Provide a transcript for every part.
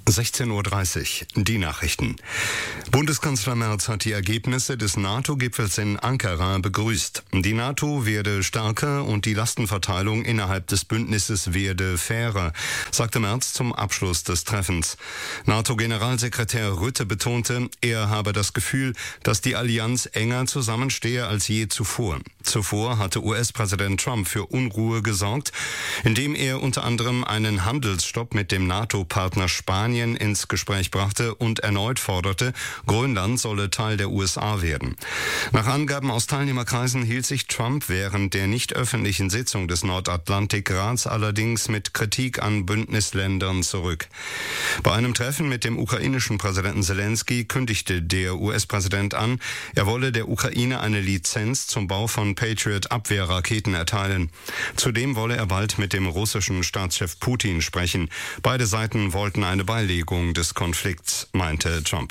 16:30 Uhr, die Nachrichten. Bundeskanzler Merz hat die Ergebnisse des NATO-Gipfels in Ankara begrüßt. Die NATO werde stärker und die Lastenverteilung innerhalb des Bündnisses werde fairer, sagte Merz zum Abschluss des Treffens. NATO-Generalsekretär Rutte betonte, er habe das Gefühl, dass die Allianz enger zusammenstehe als je zuvor. Zuvor hatte US-Präsident Trump für Unruhe gesorgt, indem er unter anderem einen Handelsstopp mit dem NATO-Partner Spanien ins Gespräch brachte und erneut forderte, Grönland solle Teil der USA werden. Nach Angaben aus Teilnehmerkreisen hielt sich Trump während der nicht öffentlichen Sitzung des Nordatlantikrats allerdings mit Kritik an Bündnisländern zurück. Bei einem Treffen mit dem ukrainischen Präsidenten Zelensky kündigte der US-Präsident an, er wolle der Ukraine eine Lizenz zum Bau von Patriot-Abwehrraketen erteilen. Zudem wolle er bald mit dem russischen Staatschef Putin sprechen. Beide Seiten wollten eine Beilegung des Konflikts, meinte Trump.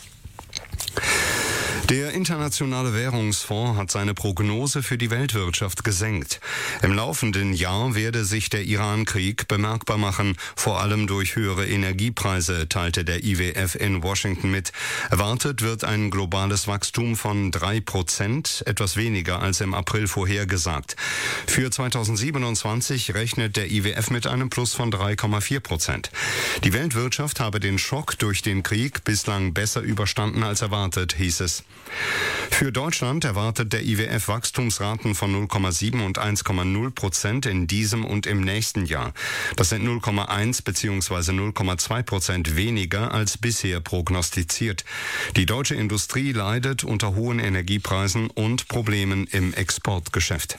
Der Internationale Währungsfonds hat seine Prognose für die Weltwirtschaft gesenkt. Im laufenden Jahr werde sich der Iran-Krieg bemerkbar machen, vor allem durch höhere Energiepreise, teilte der IWF in Washington mit. Erwartet wird ein globales Wachstum von 3%, etwas weniger als im April vorhergesagt. Für 2027 rechnet der IWF mit einem Plus von 3,4%. Die Weltwirtschaft habe den Schock durch den Krieg bislang besser überstanden als erwartet, hieß es. Für Deutschland erwartet der IWF Wachstumsraten von 0,7 und 1,0% in diesem und im nächsten Jahr. Das sind 0,1 bzw. 0,2% weniger als bisher prognostiziert. Die deutsche Industrie leidet unter hohen Energiepreisen und Problemen im Exportgeschäft.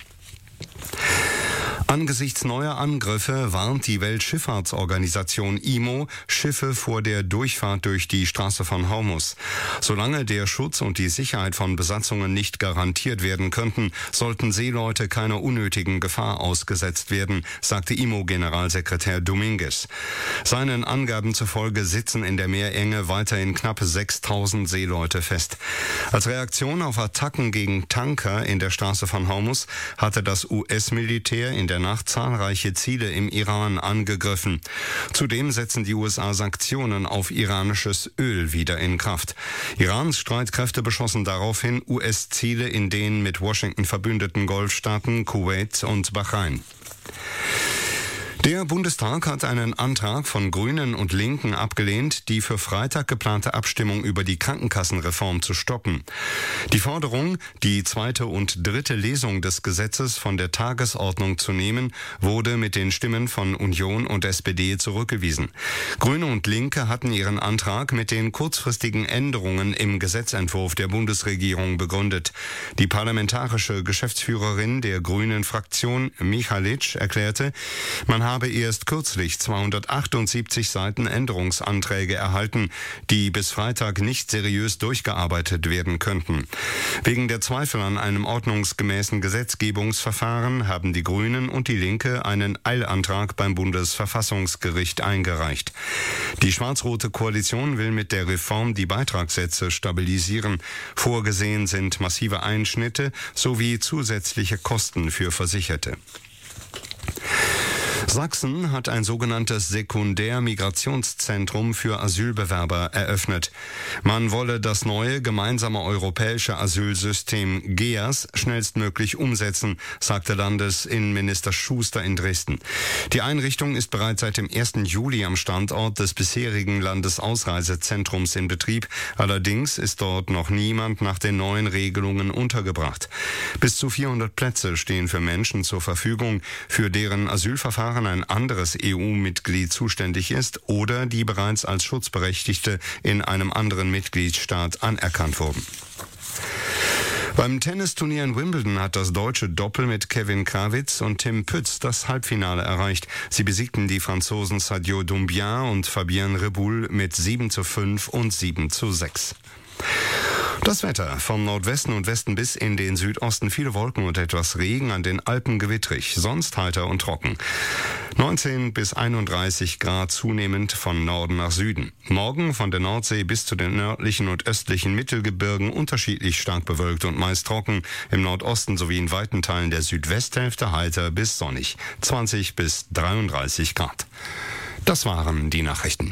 Angesichts neuer Angriffe warnt die Weltschifffahrtsorganisation IMO Schiffe vor der Durchfahrt durch die Straße von Hormuz. Solange der Schutz und die Sicherheit von Besatzungen nicht garantiert werden könnten, sollten Seeleute keiner unnötigen Gefahr ausgesetzt werden, sagte IMO-Generalsekretär Dominguez. Seinen Angaben zufolge sitzen in der Meerenge weiterhin knapp 6.000 Seeleute fest. Als Reaktion auf Attacken gegen Tanker in der Straße von Hormuz hatte das US-Militär in der Nacht zahlreiche Ziele im Iran angegriffen. Zudem setzen die USA Sanktionen auf iranisches Öl wieder in Kraft. Irans Streitkräfte beschossen daraufhin US-Ziele in den mit Washington verbündeten Golfstaaten Kuwait und Bahrain. Der Bundestag hat einen Antrag von Grünen und Linken abgelehnt, die für Freitag geplante Abstimmung über die Krankenkassenreform zu stoppen. Die Forderung, die zweite und dritte Lesung des Gesetzes von der Tagesordnung zu nehmen, wurde mit den Stimmen von Union und SPD zurückgewiesen. Grüne und Linke hatten ihren Antrag mit den kurzfristigen Änderungen im Gesetzentwurf der Bundesregierung begründet. Die parlamentarische Geschäftsführerin der Grünen-Fraktion, Michalic, erklärte, man habe erst kürzlich 278 Seiten Änderungsanträge erhalten, die bis Freitag nicht seriös durchgearbeitet werden könnten. Wegen der Zweifel an einem ordnungsgemäßen Gesetzgebungsverfahren haben die Grünen und die Linke einen Eilantrag beim Bundesverfassungsgericht eingereicht. Die schwarz-rote Koalition will mit der Reform die Beitragssätze stabilisieren. Vorgesehen sind massive Einschnitte sowie zusätzliche Kosten für Versicherte. Sachsen hat ein sogenanntes Sekundärmigrationszentrum für Asylbewerber eröffnet. Man wolle das neue gemeinsame europäische Asylsystem GEAS schnellstmöglich umsetzen, sagte Landesinnenminister Schuster in Dresden. Die Einrichtung ist bereits seit dem 1. Juli am Standort des bisherigen Landesausreisezentrums in Betrieb. Allerdings ist dort noch niemand nach den neuen Regelungen untergebracht. Bis zu 400 Plätze stehen für Menschen zur Verfügung, für deren Asylverfahren ein anderes EU-Mitglied zuständig ist oder die bereits als Schutzberechtigte in einem anderen Mitgliedstaat anerkannt wurden. Beim Tennisturnier in Wimbledon hat das deutsche Doppel mit Kevin Krawitz und Tim Pütz das Halbfinale erreicht. Sie besiegten die Franzosen Sadio Doumbia und Fabien Reboul mit 7:5 und 7:6. Das Wetter: vom Nordwesten und Westen bis in den Südosten viele Wolken und etwas Regen, an den Alpen gewittrig, sonst heiter und trocken. 19 bis 31 Grad zunehmend von Norden nach Süden. Morgen von der Nordsee bis zu den nördlichen und östlichen Mittelgebirgen unterschiedlich stark bewölkt und meist trocken. Im Nordosten sowie in weiten Teilen der Südwesthälfte heiter bis sonnig. 20 bis 33 Grad. Das waren die Nachrichten.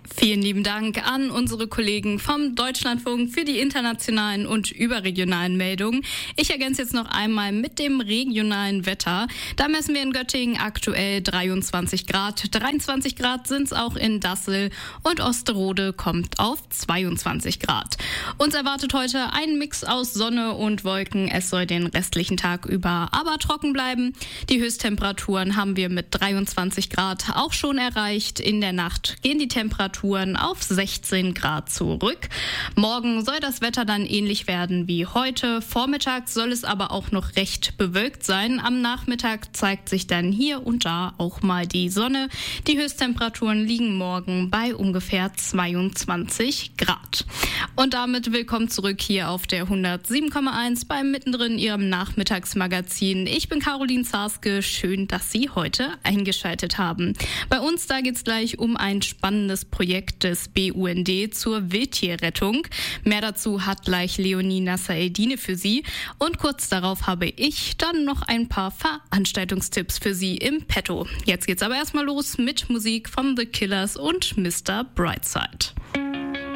Vielen lieben Dank an unsere Kollegen vom Deutschlandfunk für die internationalen und überregionalen Meldungen. Ich ergänze jetzt noch einmal mit dem regionalen Wetter. Da messen wir in Göttingen aktuell 23 Grad. 23 Grad sind es auch in Dassel und Osterode kommt auf 22 Grad. Uns erwartet heute ein Mix aus Sonne und Wolken. Es soll den restlichen Tag über aber trocken bleiben. Die Höchsttemperaturen haben wir mit 23 Grad auch schon erreicht. In der Nacht gehen die Temperaturen auf 16 Grad zurück. Morgen soll das Wetter dann ähnlich werden wie heute. Vormittags soll es aber auch noch recht bewölkt sein. Am Nachmittag zeigt sich dann hier und da auch mal die Sonne. Die Höchsttemperaturen liegen morgen bei ungefähr 22 Grad. Und damit willkommen zurück hier auf der 107,1 beim Mittendrin Ihrem Nachmittagsmagazin. Ich bin Caroline Zarske. Schön, dass Sie heute eingeschaltet haben. Bei uns da geht es gleich um ein spannendes Projekt des BUND zur Wildtierrettung. Mehr dazu hat gleich Leonie Nasser-Eldine für Sie. Und kurz darauf habe ich dann noch ein paar Veranstaltungstipps für Sie im Petto. Jetzt geht's aber erstmal los mit Musik von The Killers und Mr. Brightside.